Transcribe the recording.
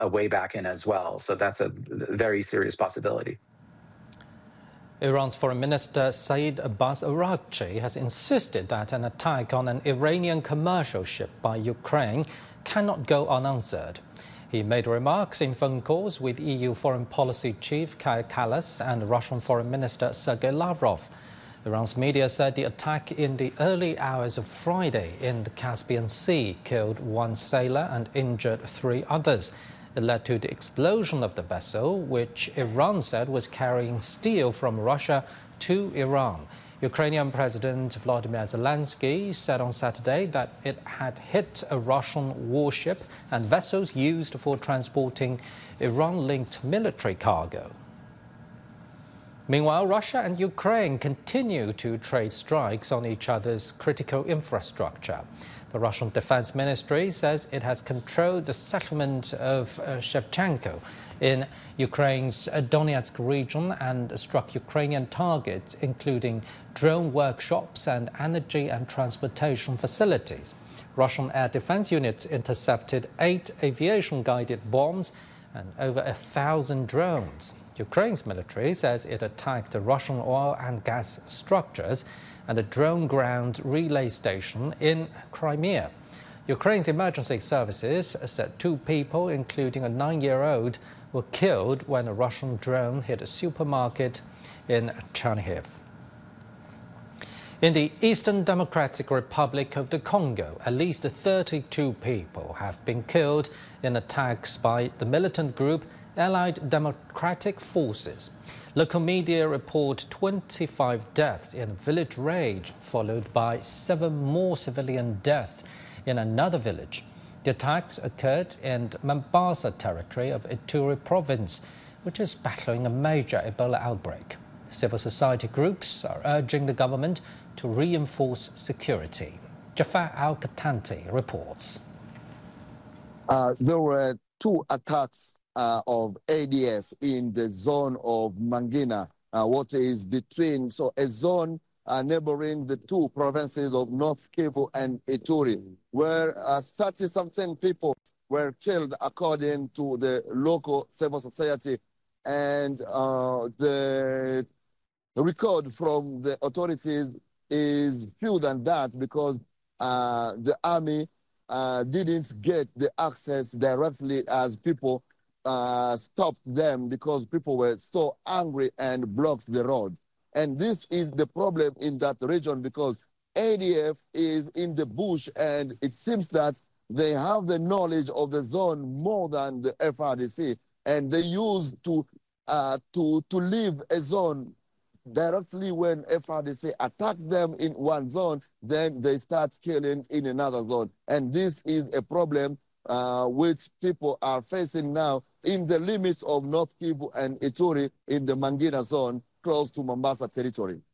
a way back in as well. So that's a very serious possibility. Iran's Foreign Minister Saeed Abbas Araghchi has insisted that an attack on an Iranian commercial ship by Ukraine cannot go unanswered. He made remarks in phone calls with EU Foreign Policy Chief Kaja Kallas and Russian Foreign Minister Sergei Lavrov. Iran's media said the attack in the early hours of Friday in the Caspian Sea killed one sailor and injured 3 others. It led to the explosion of the vessel, which Iran said was carrying steel from Russia to Iran. Ukrainian President Volodymyr Zelensky said on Saturday that it had hit a Russian warship and vessels used for transporting Iran-linked military cargo. Meanwhile, Russia and Ukraine continue to trade strikes on each other's critical infrastructure. The Russian Defense Ministry says it has controlled the settlement of Shevchenko in Ukraine's Donetsk region and struck Ukrainian targets, including drone workshops and energy and transportation facilities. Russian air defense units intercepted 8 aviation-guided bombs and over 1,000 drones. Ukraine's military says it attacked the Russian oil and gas structures and a drone ground relay station in Crimea. Ukraine's emergency services said 2 people, including a 9-year-old, were killed when a Russian drone hit a supermarket in Chernihiv. In the Eastern Democratic Republic of the Congo, at least 32 people have been killed in attacks by the militant group Allied Democratic Forces. Local media report 25 deaths in a village raid, followed by 7 more civilian deaths in another village. The attacks occurred in Mambasa territory of Ituri province, which is battling a major Ebola outbreak. Civil society groups are urging the government to reinforce security. Jafar Al-Katanti reports. There were 2 attacks of ADF in the zone of Mangina, what is between, so a zone neighboring the 2 provinces of North Kivu and Ituri, where 30-something people were killed according to the local civil society. And the record from the authorities is fewer than that because the army didn't get the access directly as people stopped them because people were so angry and blocked the road. And this is the problem in that region because ADF is in the bush and it seems that they have the knowledge of the zone more than the FRDC, and they used to leave a zone directly when FRDC attack them in one zone, then they start killing in another zone. And this is a problem which people are facing now in the limits of North Kivu and Ituri in the Mangina zone close to Mombasa territory.